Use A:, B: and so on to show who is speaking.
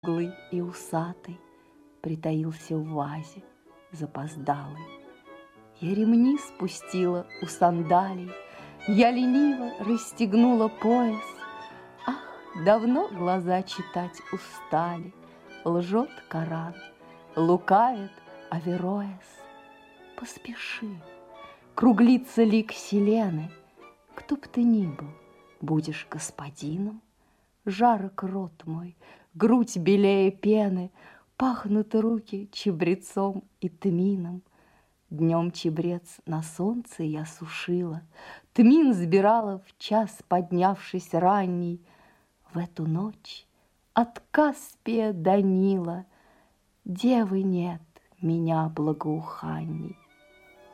A: Смуглый и усатый притаился в вазе запоздалый. Я ремни спустила у сандалий, я лениво расстегнула пояс. Ах, давно глаза читать устали, лжет Коран, лукавит Авероэс. Поспеши, круглится лик Селены, кто б ты ни был, будешь господином. Жарок рот мой, грудь белее пены, пахнут руки чебрецом и тмином. Днем чебрец на солнце я сушила, тмин сбирала в час, поднявшись ранний. В эту ночь от Каспия до Нила девы нет меня благоуханней.